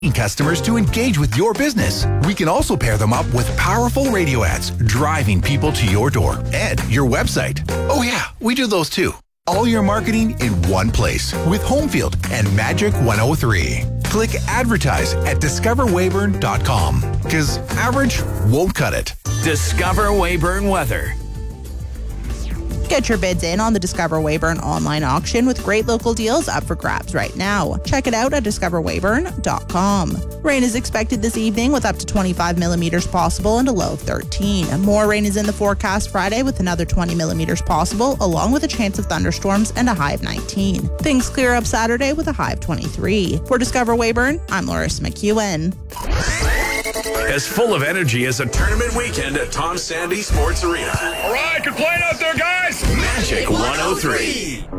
customers to engage with your business. We can also pair them up with powerful radio ads, driving people to your door and your website. Oh yeah, we do those too. All your marketing in one place with Homefield and Magic 103. Click advertise at discoverweyburn.com because average won't cut it. Discover Weyburn Weather. Get your bids in on the Discover Weyburn online auction with great local deals up for grabs right now. Check it out at discoverweyburn.com. Rain is expected this evening with up to 25 millimeters possible and a low of 13. More rain is in the forecast Friday with another 20 millimeters possible, along with a chance of thunderstorms and a high of 19. Things clear up Saturday with a high of 23. For Discover Weyburn, I'm Larissa McEwen. As full of energy as a tournament weekend at Tom Sandy Sports Arena. All right, good playing out there, guys. Magic 103.